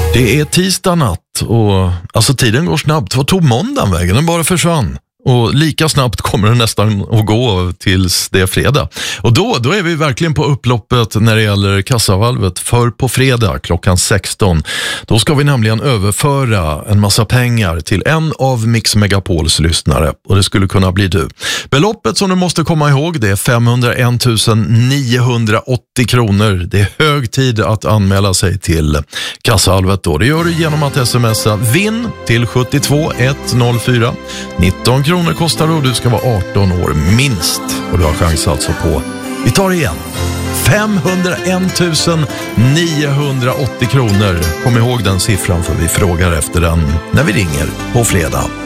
Det är tisdag natt och alltså tiden går snabbt. Vad tog måndagen vägen? Den bara försvann. Och lika snabbt kommer den nästan att gå tills det är fredag. Och då är vi verkligen på upploppet när det gäller kassavalvet. För på fredag klockan 16, då ska vi nämligen överföra en massa pengar till en av Mix Megapols lyssnare. Och det skulle kunna bli du. Beloppet som du måste komma ihåg, det är 501 980 kronor. Det är hög tid att anmäla sig till kassavalvet då. Det gör du genom att smsa vinn till 72104. 19 kronor kostar det och du ska vara 18 år minst. Och du har chans alltså på, vi tar det igen, 501 980 kronor. Kom ihåg den siffran för vi frågar efter den när vi ringer på fredag.